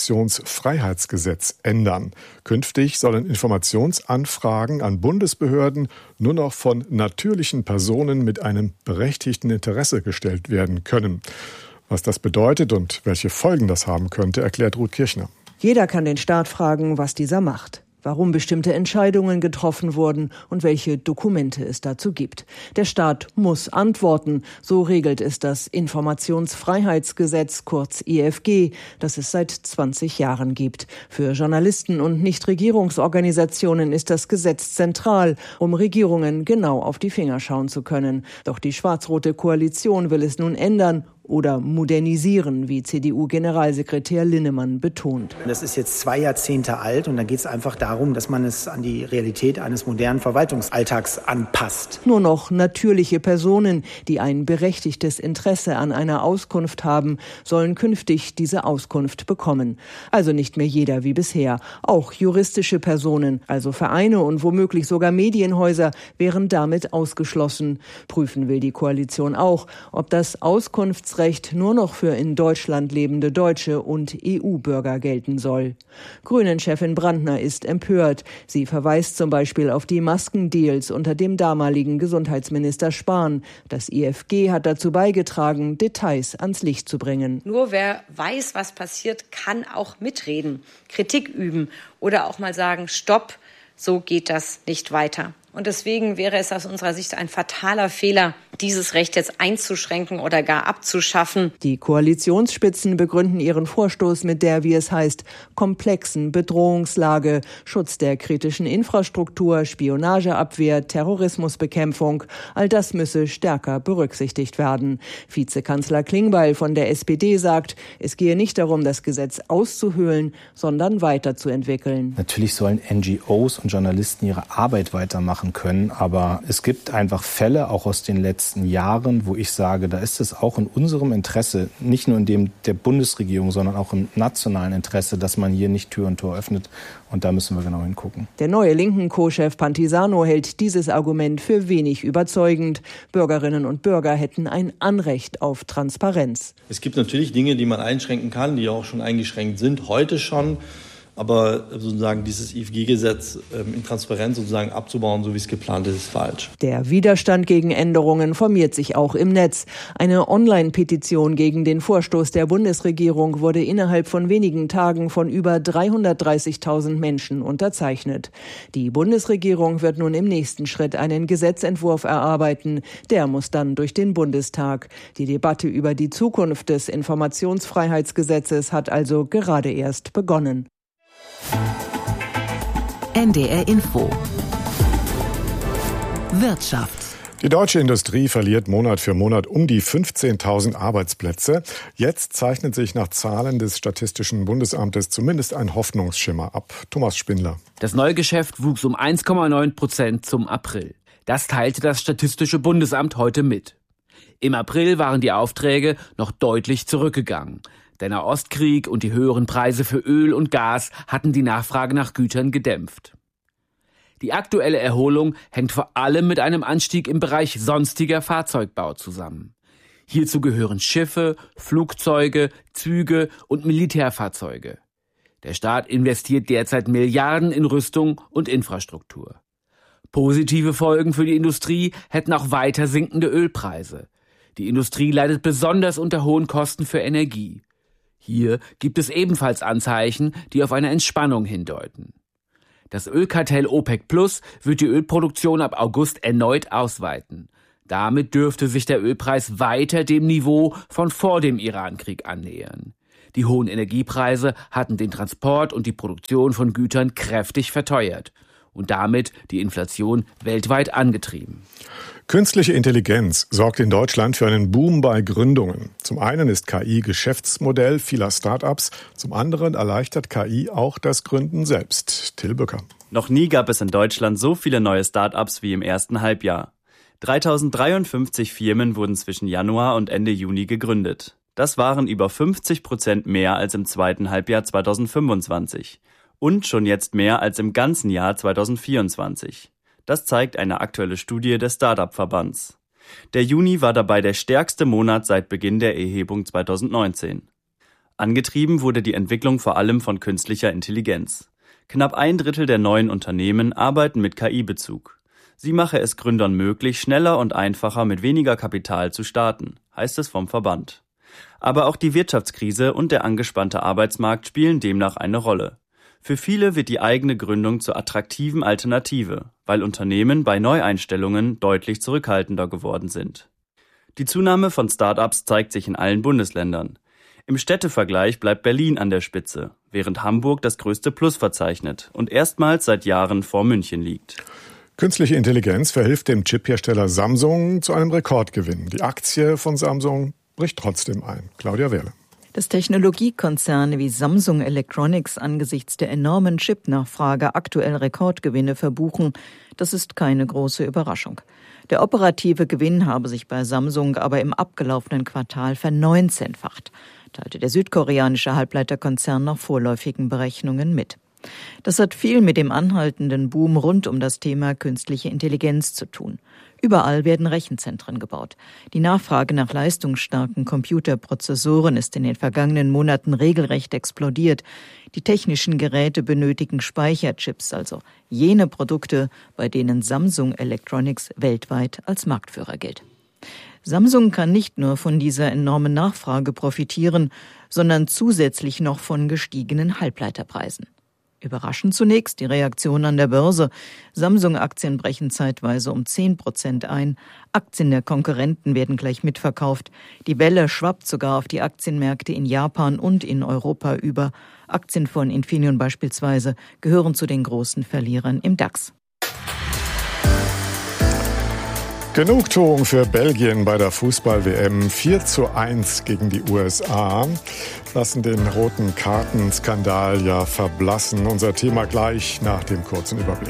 Informationsfreiheitsgesetz ändern. Künftig sollen Informationsanfragen an Bundesbehörden nur noch von natürlichen Personen mit einem berechtigten Interesse gestellt werden können. Was das bedeutet und welche Folgen das haben könnte, erklärt Ruth Kirchner. Jeder kann den Staat fragen, was dieser macht, warum bestimmte Entscheidungen getroffen wurden und welche Dokumente es dazu gibt. Der Staat muss antworten, so regelt es das Informationsfreiheitsgesetz, kurz IFG, das es seit 20 Jahren gibt. Für Journalisten und Nichtregierungsorganisationen ist das Gesetz zentral, um Regierungen genau auf die Finger schauen zu können. Doch die schwarz-rote Koalition will es nun ändern oder modernisieren, wie CDU-Generalsekretär Linnemann betont. Das ist jetzt 2 Jahrzehnte alt und da geht es einfach darum, dass man es an die Realität eines modernen Verwaltungsalltags anpasst. Nur noch natürliche Personen, die ein berechtigtes Interesse an einer Auskunft haben, sollen künftig diese Auskunft bekommen. Also nicht mehr jeder wie bisher. Auch juristische Personen, also Vereine und womöglich sogar Medienhäuser, wären damit ausgeschlossen. Prüfen will die Koalition auch, ob das Auskunftsrecht nur noch für in Deutschland lebende Deutsche und EU-Bürger gelten soll. Grünen-Chefin Brandner ist empört. Sie verweist zum Beispiel auf die Maskendeals unter dem damaligen Gesundheitsminister Spahn. Das IFG hat dazu beigetragen, Details ans Licht zu bringen. Nur wer weiß, was passiert, kann auch mitreden, Kritik üben oder auch mal sagen, stopp, so geht das nicht weiter. Und deswegen wäre es aus unserer Sicht ein fataler Fehler, dieses Recht jetzt einzuschränken oder gar abzuschaffen. Die Koalitionsspitzen begründen ihren Vorstoß mit der, wie es heißt, komplexen Bedrohungslage, Schutz der kritischen Infrastruktur, Spionageabwehr, Terrorismusbekämpfung. All das müsse stärker berücksichtigt werden. Vizekanzler Klingbeil von der SPD sagt, es gehe nicht darum, das Gesetz auszuhöhlen, sondern weiterzuentwickeln. Natürlich sollen NGOs und Journalisten ihre Arbeit weitermachen können, aber es gibt einfach Fälle, auch aus den letzten Jahren, wo ich sage, da ist es auch in unserem Interesse, nicht nur in dem der Bundesregierung, sondern auch im nationalen Interesse, dass man hier nicht Tür und Tor öffnet. Und da müssen wir genau hingucken. Der neue linken Co-Chef Pantisano hält dieses Argument für wenig überzeugend. Bürgerinnen und Bürger hätten ein Anrecht auf Transparenz. Es gibt natürlich Dinge, die man einschränken kann, die auch schon eingeschränkt sind, heute schon. Aber sozusagen dieses IFG-Gesetz in Transparenz sozusagen abzubauen, so wie es geplant ist, ist falsch. Der Widerstand gegen Änderungen formiert sich auch im Netz. Eine Online-Petition gegen den Vorstoß der Bundesregierung wurde innerhalb von wenigen Tagen von über 330.000 Menschen unterzeichnet. Die Bundesregierung wird nun im nächsten Schritt einen Gesetzentwurf erarbeiten. Der muss dann durch den Bundestag. Die Debatte über die Zukunft des Informationsfreiheitsgesetzes hat also gerade erst begonnen. NDR Info. Wirtschaft. Die deutsche Industrie verliert Monat für Monat um die 15.000 Arbeitsplätze. Jetzt zeichnet sich nach Zahlen des Statistischen Bundesamtes zumindest ein Hoffnungsschimmer ab. Thomas Spindler. Das Neugeschäft wuchs um 1,9% zum April. Das teilte das Statistische Bundesamt heute mit. Im April waren die Aufträge noch deutlich zurückgegangen. Der Nahostkrieg und die höheren Preise für Öl und Gas hatten die Nachfrage nach Gütern gedämpft. Die aktuelle Erholung hängt vor allem mit einem Anstieg im Bereich sonstiger Fahrzeugbau zusammen. Hierzu gehören Schiffe, Flugzeuge, Züge und Militärfahrzeuge. Der Staat investiert derzeit Milliarden in Rüstung und Infrastruktur. Positive Folgen für die Industrie hätten auch weiter sinkende Ölpreise. Die Industrie leidet besonders unter hohen Kosten für Energie. Hier gibt es ebenfalls Anzeichen, die auf eine Entspannung hindeuten. Das Ölkartell OPEC Plus wird die Ölproduktion ab August erneut ausweiten. Damit dürfte sich der Ölpreis weiter dem Niveau von vor dem Irankrieg annähern. Die hohen Energiepreise hatten den Transport und die Produktion von Gütern kräftig verteuert und damit die Inflation weltweit angetrieben. Künstliche Intelligenz sorgt in Deutschland für einen Boom bei Gründungen. Zum einen ist KI Geschäftsmodell vieler Start-ups, zum anderen erleichtert KI auch das Gründen selbst. Till Bücker. Noch nie gab es in Deutschland so viele neue Start-ups wie im ersten Halbjahr. 3053 Firmen wurden zwischen Januar und Ende Juni gegründet. Das waren über 50% mehr als im zweiten Halbjahr 2025 und schon jetzt mehr als im ganzen Jahr 2024. Das zeigt eine aktuelle Studie des Startup-Verbands. Der Juni war dabei der stärkste Monat seit Beginn der Erhebung 2019. Angetrieben wurde die Entwicklung vor allem von künstlicher Intelligenz. Knapp 1/3 der neuen Unternehmen arbeiten mit KI-Bezug. Sie mache es Gründern möglich, schneller und einfacher mit weniger Kapital zu starten, heißt es vom Verband. Aber auch die Wirtschaftskrise und der angespannte Arbeitsmarkt spielen demnach eine Rolle. Für viele wird die eigene Gründung zur attraktiven Alternative, weil Unternehmen bei Neueinstellungen deutlich zurückhaltender geworden sind. Die Zunahme von Start-ups zeigt sich in allen Bundesländern. Im Städtevergleich bleibt Berlin an der Spitze, während Hamburg das größte Plus verzeichnet und erstmals seit Jahren vor München liegt. Künstliche Intelligenz verhilft dem Chiphersteller Samsung zu einem Rekordgewinn. Die Aktie von Samsung bricht trotzdem ein. Claudia Wehrle. Dass Technologiekonzerne wie Samsung Electronics angesichts der enormen Chipnachfrage aktuell Rekordgewinne verbuchen, das ist keine große Überraschung. Der operative Gewinn habe sich bei Samsung aber im abgelaufenen Quartal verneunzehnfacht, teilte der südkoreanische Halbleiterkonzern nach vorläufigen Berechnungen mit. Das hat viel mit dem anhaltenden Boom rund um das Thema künstliche Intelligenz zu tun. Überall werden Rechenzentren gebaut. Die Nachfrage nach leistungsstarken Computerprozessoren ist in den vergangenen Monaten regelrecht explodiert. Die technischen Geräte benötigen Speicherchips, also jene Produkte, bei denen Samsung Electronics weltweit als Marktführer gilt. Samsung kann nicht nur von dieser enormen Nachfrage profitieren, sondern zusätzlich noch von gestiegenen Halbleiterpreisen. Überraschend zunächst die Reaktion an der Börse. Samsung-Aktien brechen zeitweise um 10% ein. Aktien der Konkurrenten werden gleich mitverkauft. Die Welle schwappt sogar auf die Aktienmärkte in Japan und in Europa über. Aktien von Infineon beispielsweise gehören zu den großen Verlierern im DAX. Genugtuung für Belgien bei der Fußball-WM. 4:1 gegen die USA. Lassen den roten Kartenskandal ja verblassen. Unser Thema gleich nach dem kurzen Überblick.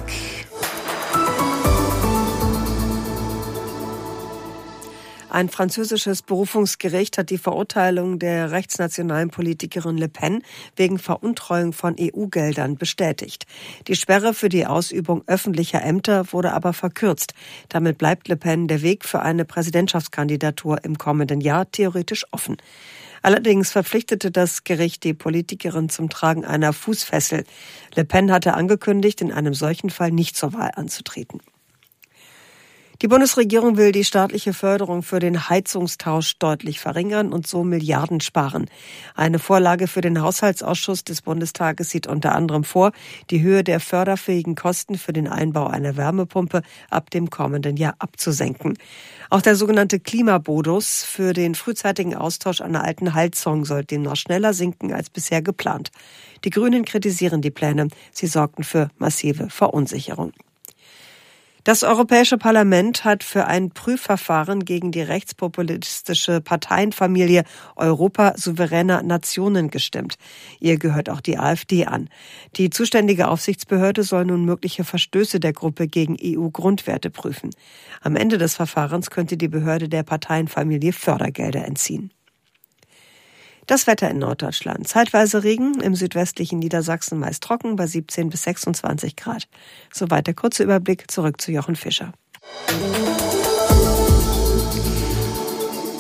Ein französisches Berufungsgericht hat die Verurteilung der rechtsnationalen Politikerin Le Pen wegen Veruntreuung von EU-Geldern bestätigt. Die Sperre für die Ausübung öffentlicher Ämter wurde aber verkürzt. Damit bleibt Le Pen der Weg für eine Präsidentschaftskandidatur im kommenden Jahr theoretisch offen. Allerdings verpflichtete das Gericht die Politikerin zum Tragen einer Fußfessel. Le Pen hatte angekündigt, in einem solchen Fall nicht zur Wahl anzutreten. Die Bundesregierung will die staatliche Förderung für den Heizungstausch deutlich verringern und so Milliarden sparen. Eine Vorlage für den Haushaltsausschuss des Bundestages sieht unter anderem vor, die Höhe der förderfähigen Kosten für den Einbau einer Wärmepumpe ab dem kommenden Jahr abzusenken. Auch der sogenannte Klimabonus für den frühzeitigen Austausch einer alten Heizung soll demnach schneller sinken als bisher geplant. Die Grünen kritisieren die Pläne. Sie sorgten für massive Verunsicherung. Das Europäische Parlament hat für ein Prüfverfahren gegen die rechtspopulistische Parteienfamilie Europa souveräner Nationen gestimmt. Ihr gehört auch die AfD an. Die zuständige Aufsichtsbehörde soll nun mögliche Verstöße der Gruppe gegen EU-Grundwerte prüfen. Am Ende des Verfahrens könnte die Behörde der Parteienfamilie Fördergelder entziehen. Das Wetter in Norddeutschland. Zeitweise Regen, im südwestlichen Niedersachsen meist trocken bei 17 bis 26 Grad. Soweit der kurze Überblick. Zurück zu Jochen Fischer.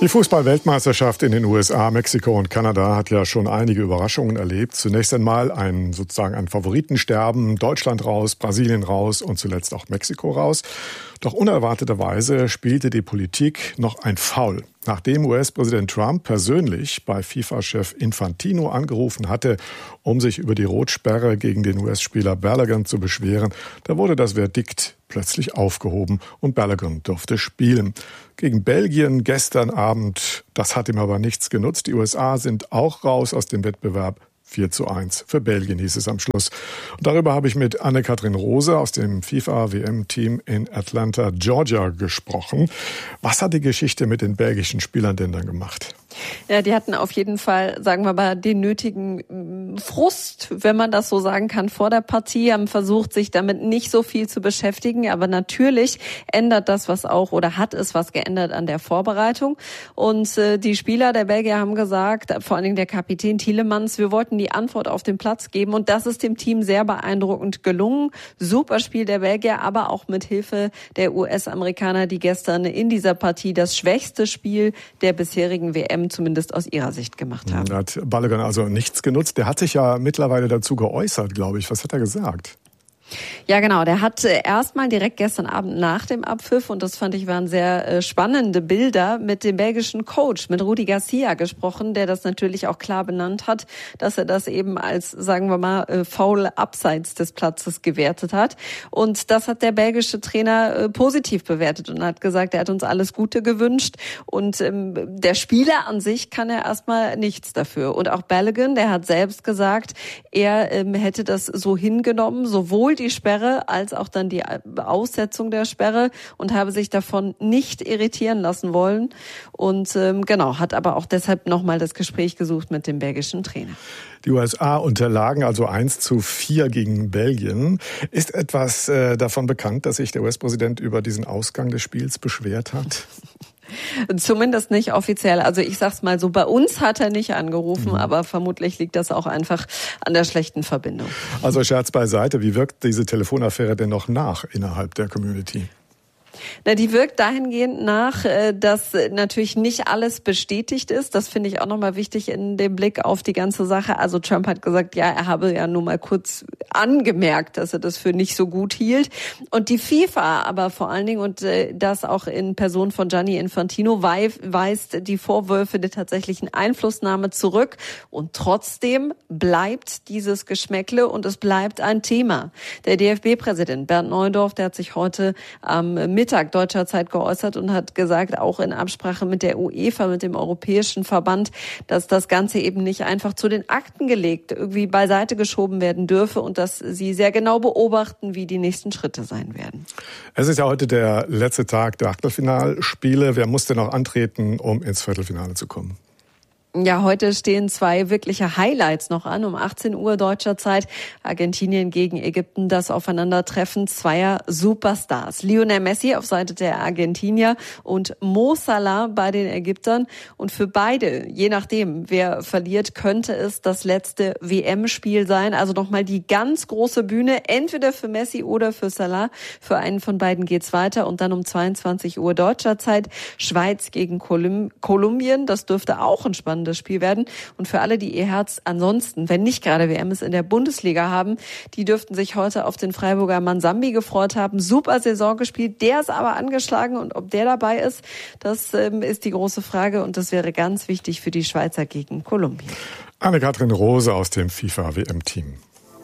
Die Fußball-Weltmeisterschaft in den USA, Mexiko und Kanada hat ja schon einige Überraschungen erlebt. Zunächst einmal ein Favoritensterben, Deutschland raus, Brasilien raus und zuletzt auch Mexiko raus. Doch unerwarteterweise spielte die Politik noch ein Foul. Nachdem US-Präsident Trump persönlich bei FIFA-Chef Infantino angerufen hatte, um sich über die Rotsperre gegen den US-Spieler Balogun zu beschweren, da wurde das Verdikt plötzlich aufgehoben und Balogun durfte spielen. Gegen Belgien gestern Abend, das hat ihm aber nichts genutzt. Die USA sind auch raus aus dem Wettbewerb. 4:1 für Belgien hieß es am Schluss. Und darüber habe ich mit Anne-Kathrin Rose aus dem FIFA-WM-Team in Atlanta, Georgia gesprochen. Was hat die Geschichte mit den belgischen Spielern denn dann gemacht? Ja, die hatten auf jeden Fall, sagen wir mal, den nötigen Frust, wenn man das so sagen kann, vor der Partie, haben versucht, sich damit nicht so viel zu beschäftigen. Aber natürlich ändert das hat es was geändert an der Vorbereitung. Und die Spieler der Belgier haben gesagt, vor allen Dingen der Kapitän Tielemans, wir wollten die Antwort auf den Platz geben. Und das ist dem Team sehr beeindruckend gelungen. Super Spiel der Belgier, aber auch mit Hilfe der US-Amerikaner, die gestern in dieser Partie das schwächste Spiel der bisherigen WM zumindest aus ihrer Sicht gemacht haben. Da hat Balogun also nichts genutzt. Der hat sich ja mittlerweile dazu geäußert, glaube ich. Was hat er gesagt? Ja, genau. Der hat erstmal direkt gestern Abend nach dem Abpfiff, und das fand ich waren sehr spannende Bilder, mit dem belgischen Coach, mit Rudi Garcia gesprochen, der das natürlich auch klar benannt hat, dass er das eben als, sagen wir mal, Foul abseits des Platzes gewertet hat. Und das hat der belgische Trainer positiv bewertet und hat gesagt, er hat uns alles Gute gewünscht. Und der Spieler an sich kann er erstmal nichts dafür. Und auch Balogun, der hat selbst gesagt, er hätte das so hingenommen, sowohl die Sperre als auch dann die Aussetzung der Sperre, und habe sich davon nicht irritieren lassen wollen. Und hat aber auch deshalb nochmal das Gespräch gesucht mit dem belgischen Trainer. Die USA unterlagen also 1:4 gegen Belgien. Ist etwas davon bekannt, dass sich der US-Präsident über diesen Ausgang des Spiels beschwert hat? Zumindest nicht offiziell. Also ich sag's mal so, bei uns hat er nicht angerufen, aber vermutlich liegt das auch einfach an der schlechten Verbindung. Also Scherz beiseite, wie wirkt diese Telefonaffäre denn noch nach innerhalb der Community? Na, die wirkt dahingehend nach, dass natürlich nicht alles bestätigt ist. Das finde ich auch nochmal wichtig in dem Blick auf die ganze Sache. Also Trump hat gesagt, ja, er habe ja nur mal kurz angemerkt, dass er das für nicht so gut hielt. Und die FIFA aber vor allen Dingen, und das auch in Person von Gianni Infantino, weist die Vorwürfe der tatsächlichen Einflussnahme zurück. Und trotzdem bleibt dieses Geschmäckle und es bleibt ein Thema. Der DFB-Präsident Bernd Neuendorf, der hat sich heute am Mittag deutscher Zeit geäußert und hat gesagt, auch in Absprache mit der UEFA, mit dem Europäischen Verband, dass das Ganze eben nicht einfach zu den Akten gelegt, irgendwie beiseite geschoben werden dürfe und dass sie sehr genau beobachten, wie die nächsten Schritte sein werden. Es ist ja heute der letzte Tag der Achtelfinalspiele. Wer muss denn noch antreten, um ins Viertelfinale zu kommen? Ja, heute stehen 2 wirkliche Highlights noch an. Um 18 Uhr deutscher Zeit Argentinien gegen Ägypten, das Aufeinandertreffen zweier Superstars. Lionel Messi auf Seite der Argentinier und Mo Salah bei den Ägyptern. Und für beide, je nachdem, wer verliert, könnte es das letzte WM-Spiel sein. Also nochmal die ganz große Bühne, entweder für Messi oder für Salah. Für einen von beiden geht's weiter. Und dann um 22 Uhr deutscher Zeit Schweiz gegen Kolumbien. Das dürfte auch ein spannendes Spiel werden. Und für alle, die ihr Herz ansonsten, wenn nicht gerade WM ist, in der Bundesliga haben, die dürften sich heute auf den Freiburger Mansambi gefreut haben. Super Saison gespielt, der ist aber angeschlagen, und ob der dabei ist, das ist die große Frage, und das wäre ganz wichtig für die Schweizer gegen Kolumbien. Anne-Kathrin Rose aus dem FIFA-WM-Team.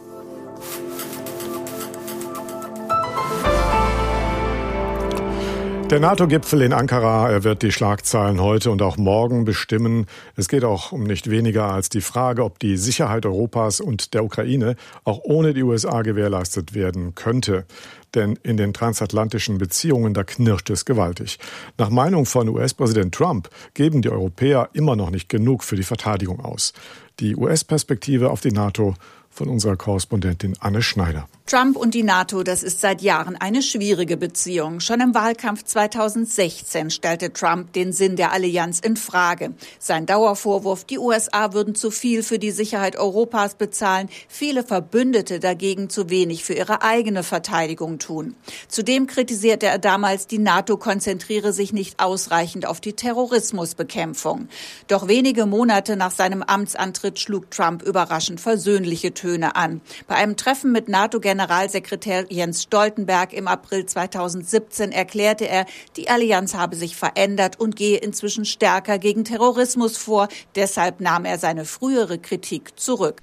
Der NATO-Gipfel in Ankara, er wird die Schlagzeilen heute und auch morgen bestimmen. Es geht auch um nicht weniger als die Frage, ob die Sicherheit Europas und der Ukraine auch ohne die USA gewährleistet werden könnte. Denn in den transatlantischen Beziehungen, da knirscht es gewaltig. Nach Meinung von US-Präsident Trump geben die Europäer immer noch nicht genug für die Verteidigung aus. Die US-Perspektive auf die NATO von unserer Korrespondentin Anne Schneider. Trump und die NATO, das ist seit Jahren eine schwierige Beziehung. Schon im Wahlkampf 2016 stellte Trump den Sinn der Allianz in Frage. Sein Dauervorwurf, die USA würden zu viel für die Sicherheit Europas bezahlen, viele Verbündete dagegen zu wenig für ihre eigene Verteidigung tun. Zudem kritisierte er damals, die NATO konzentriere sich nicht ausreichend auf die Terrorismusbekämpfung. Doch wenige Monate nach seinem Amtsantritt schlug Trump überraschend versöhnliche Töne an. Bei einem Treffen mit NATO-Generalsekretär Jens Stoltenberg im April 2017 erklärte er, die Allianz habe sich verändert und gehe inzwischen stärker gegen Terrorismus vor. Deshalb nahm er seine frühere Kritik zurück.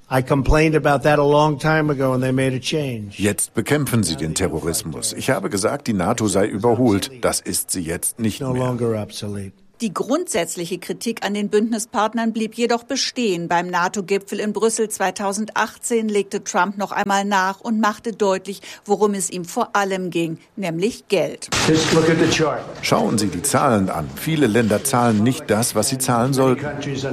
Jetzt bekämpfen sie den Terrorismus. Ich habe gesagt, die NATO sei überholt. Das ist sie jetzt nicht mehr. Die grundsätzliche Kritik an den Bündnispartnern blieb jedoch bestehen. Beim NATO-Gipfel in Brüssel 2018 legte Trump noch einmal nach und machte deutlich, worum es ihm vor allem ging, nämlich Geld. Schauen Sie die Zahlen an. Viele Länder zahlen nicht das, was sie zahlen sollten.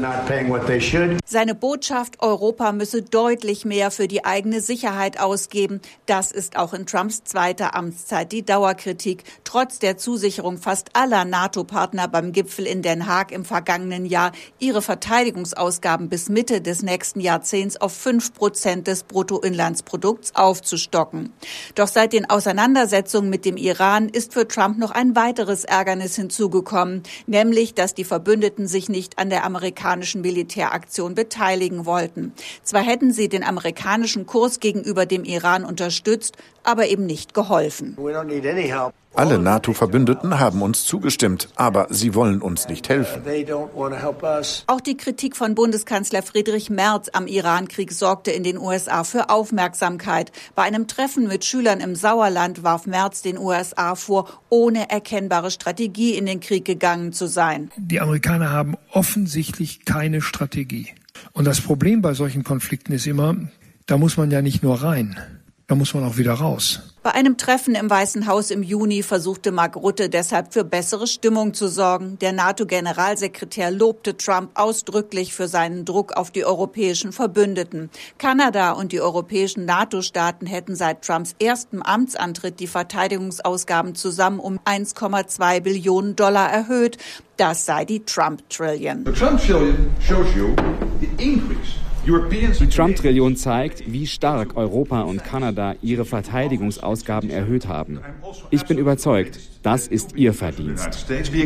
Seine Botschaft, Europa müsse deutlich mehr für die eigene Sicherheit ausgeben. Das ist auch in Trumps zweiter Amtszeit die Dauerkritik. Trotz der Zusicherung fast aller NATO-Partner beim Gipfel in Den Haag im vergangenen Jahr, ihre Verteidigungsausgaben bis Mitte des nächsten Jahrzehnts auf 5% des Bruttoinlandsprodukts aufzustocken. Doch seit den Auseinandersetzungen mit dem Iran ist für Trump noch ein weiteres Ärgernis hinzugekommen, nämlich, dass die Verbündeten sich nicht an der amerikanischen Militäraktion beteiligen wollten. Zwar hätten sie den amerikanischen Kurs gegenüber dem Iran unterstützt, aber eben nicht geholfen. Alle NATO-Verbündeten haben uns zugestimmt, aber sie wollen uns nicht helfen. Auch die Kritik von Bundeskanzler Friedrich Merz am Irankrieg sorgte in den USA für Aufmerksamkeit. Bei einem Treffen mit Schülern im Sauerland warf Merz den USA vor, ohne erkennbare Strategie in den Krieg gegangen zu sein. Die Amerikaner haben offensichtlich keine Strategie. Und das Problem bei solchen Konflikten ist immer, da muss man ja nicht nur rein, da muss man auch wieder raus. Bei einem Treffen im Weißen Haus im Juni versuchte Mark Rutte deshalb für bessere Stimmung zu sorgen. Der NATO-Generalsekretär lobte Trump ausdrücklich für seinen Druck auf die europäischen Verbündeten. Kanada und die europäischen NATO-Staaten hätten seit Trumps erstem Amtsantritt die Verteidigungsausgaben zusammen um 1,2 Billionen Dollar erhöht. Das sei die Trump-Trillion. The Trump-Trillion shows you the increase. Die Trump-Trillion zeigt, wie stark Europa und Kanada ihre Verteidigungsausgaben erhöht haben. Ich bin überzeugt, das ist ihr Verdienst.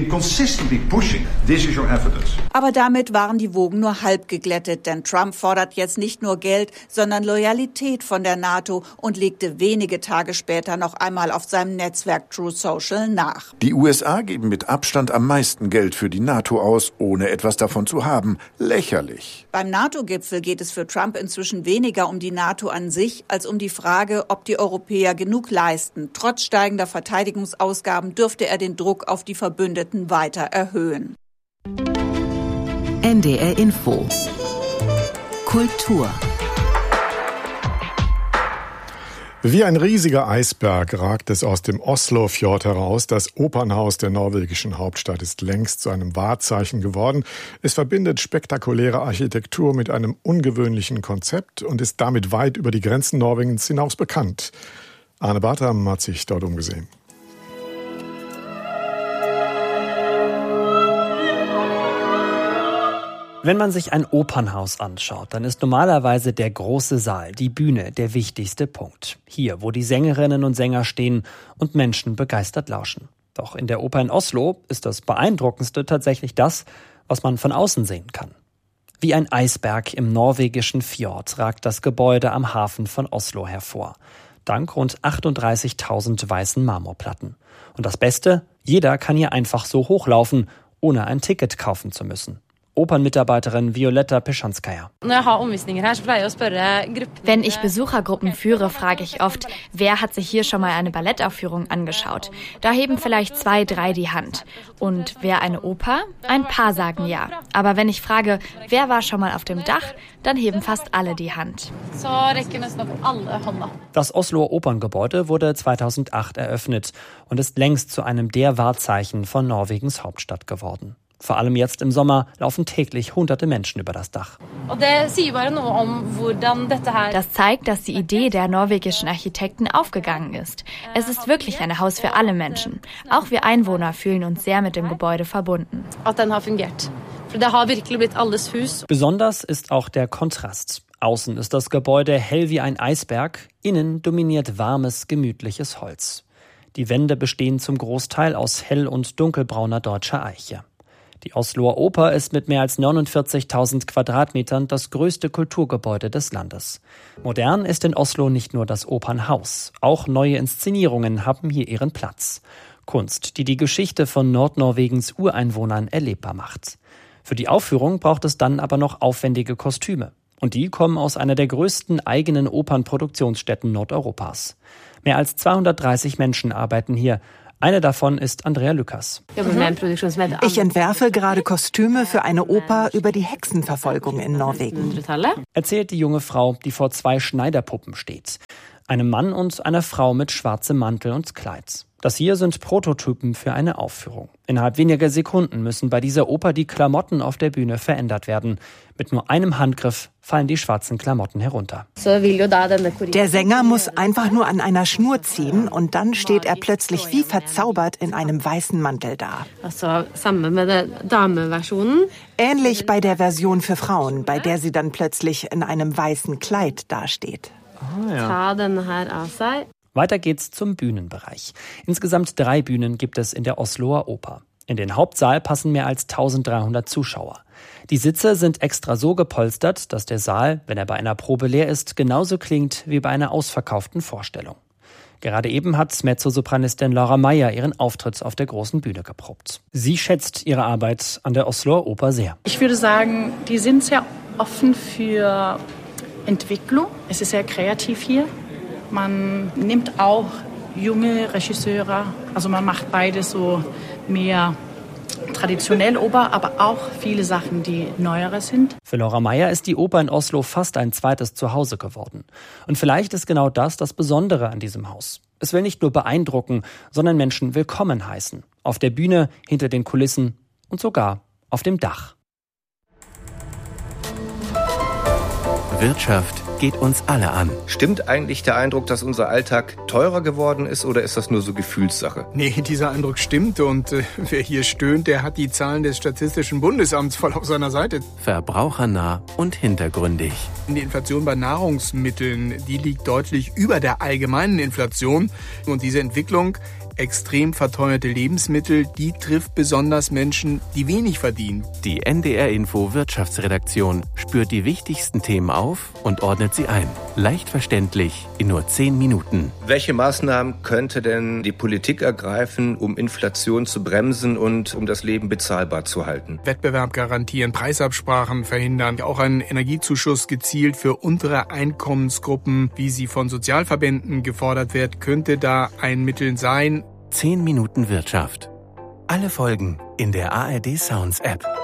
Aber damit waren die Wogen nur halb geglättet, denn Trump fordert jetzt nicht nur Geld, sondern Loyalität von der NATO und legte wenige Tage später noch einmal auf seinem Netzwerk Truth Social nach. Die USA geben mit Abstand am meisten Geld für die NATO aus, ohne etwas davon zu haben. Lächerlich. Beim NATO-Gipfel geht es für Trump inzwischen weniger um die NATO an sich, als um die Frage, ob die Europäer genug leisten. Trotz steigender Verteidigungsausgaben dürfte er den Druck auf die Verbündeten weiter erhöhen. NDR Info. Kultur. Wie ein riesiger Eisberg ragt es aus dem Oslofjord heraus. Das Opernhaus der norwegischen Hauptstadt ist längst zu einem Wahrzeichen geworden. Es verbindet spektakuläre Architektur mit einem ungewöhnlichen Konzept und ist damit weit über die Grenzen Norwegens hinaus bekannt. Arne Bartram hat sich dort umgesehen. Wenn man sich ein Opernhaus anschaut, dann ist normalerweise der große Saal, die Bühne, der wichtigste Punkt. Hier, wo die Sängerinnen und Sänger stehen und Menschen begeistert lauschen. Doch in der Oper in Oslo ist das Beeindruckendste tatsächlich das, was man von außen sehen kann. Wie ein Eisberg im norwegischen Fjord ragt das Gebäude am Hafen von Oslo hervor. Dank rund 38.000 weißen Marmorplatten. Und das Beste, jeder kann hier einfach so hochlaufen, ohne ein Ticket kaufen zu müssen. Opernmitarbeiterin Violetta Peschanskaya. Wenn ich Besuchergruppen führe, frage ich oft, wer hat sich hier schon mal eine Ballettaufführung angeschaut? Da heben vielleicht 2, 3 die Hand. Und wer eine Oper? Ein paar sagen ja. Aber wenn ich frage, wer war schon mal auf dem Dach, dann heben fast alle die Hand. Das Osloer Operngebäude wurde 2008 eröffnet und ist längst zu einem der Wahrzeichen von Norwegens Hauptstadt geworden. Vor allem jetzt im Sommer laufen täglich hunderte Menschen über das Dach. Das zeigt, dass die Idee der norwegischen Architekten aufgegangen ist. Es ist wirklich ein Haus für alle Menschen. Auch wir Einwohner fühlen uns sehr mit dem Gebäude verbunden. Besonders ist auch der Kontrast. Außen ist das Gebäude hell wie ein Eisberg, innen dominiert warmes, gemütliches Holz. Die Wände bestehen zum Großteil aus hell- und dunkelbrauner deutscher Eiche. Die Osloer Oper ist mit mehr als 49.000 Quadratmetern das größte Kulturgebäude des Landes. Modern ist in Oslo nicht nur das Opernhaus. Auch neue Inszenierungen haben hier ihren Platz. Kunst, die die Geschichte von Nordnorwegens Ureinwohnern erlebbar macht. Für die Aufführung braucht es dann aber noch aufwendige Kostüme. Und die kommen aus einer der größten eigenen Opernproduktionsstätten Nordeuropas. Mehr als 230 Menschen arbeiten hier. Eine davon ist Andrea Lückers. Ich entwerfe gerade Kostüme für eine Oper über die Hexenverfolgung in Norwegen. Erzählt die junge Frau, die vor 2 Schneiderpuppen steht. Einem Mann und einer Frau mit schwarzem Mantel und Kleid. Das hier sind Prototypen für eine Aufführung. Innerhalb weniger Sekunden müssen bei dieser Oper die Klamotten auf der Bühne verändert werden. Mit nur einem Handgriff fallen die schwarzen Klamotten herunter. Der Sänger muss einfach nur an einer Schnur ziehen und dann steht er plötzlich wie verzaubert in einem weißen Mantel da. Ähnlich bei der Version für Frauen, bei der sie dann plötzlich in einem weißen Kleid dasteht. Oh, ja. Weiter geht's zum Bühnenbereich. Insgesamt 3 Bühnen gibt es in der Osloer Oper. In den Hauptsaal passen mehr als 1300 Zuschauer. Die Sitze sind extra so gepolstert, dass der Saal, wenn er bei einer Probe leer ist, genauso klingt wie bei einer ausverkauften Vorstellung. Gerade eben hat Mezzosopranistin Laura Meyer ihren Auftritt auf der großen Bühne geprobt. Sie schätzt ihre Arbeit an der Osloer Oper sehr. Ich würde sagen, die sind sehr offen für Entwicklung. Es ist sehr kreativ hier. Man nimmt auch junge Regisseure, also man macht beides so mehr traditionell Oper, aber auch viele Sachen, die neuere sind. Für Laura Meyer ist die Oper in Oslo fast ein zweites Zuhause geworden. Und vielleicht ist genau das Besondere an diesem Haus. Es will nicht nur beeindrucken, sondern Menschen willkommen heißen. Auf der Bühne, hinter den Kulissen und sogar auf dem Dach. Wirtschaft geht uns alle an. Stimmt eigentlich der Eindruck, dass unser Alltag teurer geworden ist, oder ist das nur so Gefühlssache? Nee, dieser Eindruck stimmt und wer hier stöhnt, der hat die Zahlen des Statistischen Bundesamts voll auf seiner Seite. Verbrauchernah und hintergründig. Die Inflation bei Nahrungsmitteln, die liegt deutlich über der allgemeinen Inflation und diese Entwicklung, extrem verteuerte Lebensmittel, die trifft besonders Menschen, die wenig verdienen. Die NDR Info Wirtschaftsredaktion spürt die wichtigsten Themen auf und ordnet sie ein. Leicht verständlich in nur 10 Minuten. Welche Maßnahmen könnte denn die Politik ergreifen, um Inflation zu bremsen und um das Leben bezahlbar zu halten? Wettbewerb garantieren, Preisabsprachen verhindern, auch einen Energiezuschuss gezielt für untere Einkommensgruppen, wie sie von Sozialverbänden gefordert wird, könnte da ein Mittel sein. 10 Minuten Wirtschaft. Alle Folgen in der ARD Sounds App.